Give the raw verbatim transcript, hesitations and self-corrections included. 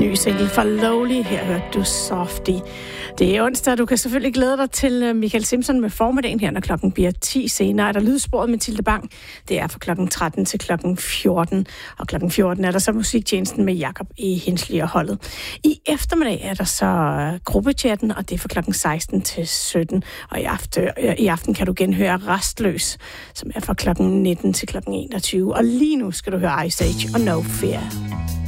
Ny single fra Lowly. Her hørte du Softy. Det er onsdag, du kan selvfølgelig glæde dig til Michael Simpson med formiddagen her, når klokken bliver ti. Senere er der lydsporet med Tilde Bang. Det er fra klokken tretten til klokken fjorten. Og klokken fjorten er der så musiktjenesten med Jakob E. Hensley og holdet. I eftermiddag er der så gruppechatten, og det er fra klokken seksten til sytten. Og i aften, i aften kan du genhøre Rastløs, som er fra klokken nitten til klokken enogtyve. Og lige nu skal du høre Ice Age og No Fear.